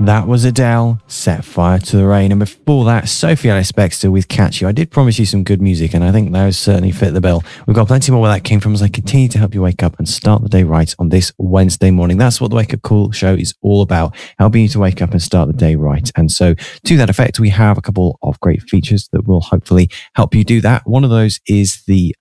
That was Adele, Set Fire to the Rain. And before that, Sophie Ellis Bextor with Catch You. I did promise you some good music, and I think those certainly fit the bill. We've got plenty more where that came from as I continue to help you wake up and start the day right on this Wednesday morning. That's what the Wake Up Call show is all about, helping you to wake up and start the day right. And so to that effect, we have a couple of great features that will hopefully help you do that. One of those is the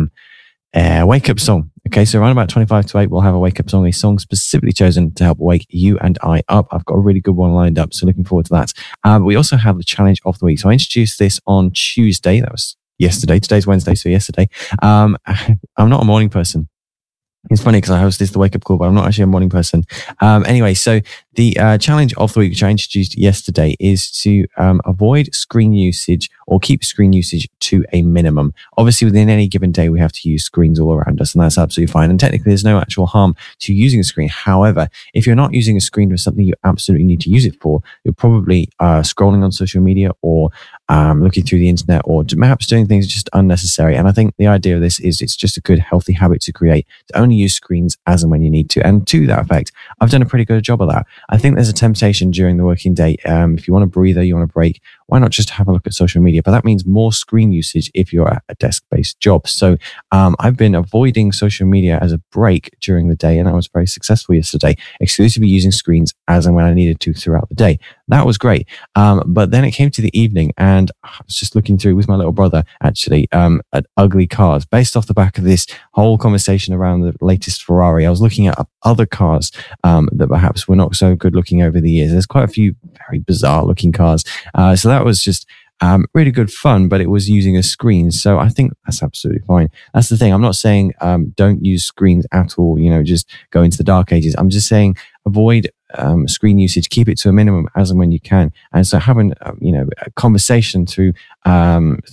wake up song. Okay, so around about 25 to 8, we'll have a wake up song, a song specifically chosen to help wake you and I up. I've got a really good one lined up, so looking forward to that. We also have the challenge of the week. So I introduced this on Tuesday. That was yesterday. Today's Wednesday, so yesterday. I'm not a morning person. It's funny because I host this, the Wake Up Call, but I'm not actually a morning person. Anyway, so the challenge of the week, which I introduced yesterday, is to avoid screen usage or keep screen usage to a minimum. Obviously, within any given day, we have to use screens all around us, and that's absolutely fine. And technically, there's no actual harm to using a screen. However, if you're not using a screen for something you absolutely need to use it for, you're probably scrolling on social media or looking through the internet, or perhaps doing things just unnecessary. And I think the idea of this is it's just a good, healthy habit to create, to only use screens as and when you need to. And to that effect, I've done a pretty good job of that. I think there's a temptation during the working day. If you want a breather, you want a break, why not just have a look at social media? But that means more screen usage if you're at a desk-based job. So I've been avoiding social media as a break during the day, and I was very successful yesterday, exclusively using screens as and when I needed to throughout the day. That was great. But then it came to the evening, and I was just looking through with my little brother, actually, at ugly cars. Based off the back of this whole conversation around the latest Ferrari, I was looking at other cars that perhaps were not so good looking over the years. There's quite a few very bizarre looking cars. So that was just really good fun, but it was using a screen. So I think that's absolutely fine. That's the thing. I'm not saying don't use screens at all, just go into the dark ages. I'm just saying avoid screen usage, keep it to a minimum as and when you can. And so having, a conversation through